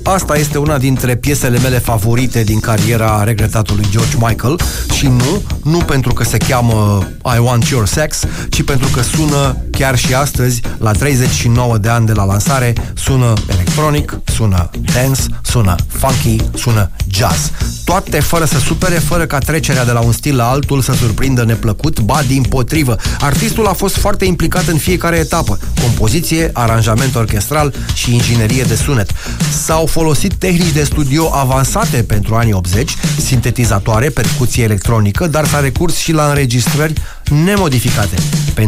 Asta este una dintre piesele mele favorite din cariera regretatului George Michael și nu pentru că se cheamă I Want Your Sex, ci pentru că sună chiar și astăzi, la 39 de ani de la lansare, sună electronic, sună dance, sună funky, sună jazz. Toate fără să supere, fără ca trecerea de la un stil la altul să surprindă neplăcut, ba dimpotrivă. Artistul a fost foarte implicat în fiecare etapă: compoziție, aranjament orchestral și inginerie de sunet. S-au folosit tehnici de studio avansate pentru anii 80, sintetizatoare, percuție electronică, dar s-a recurs și la înregistrări nemodificate.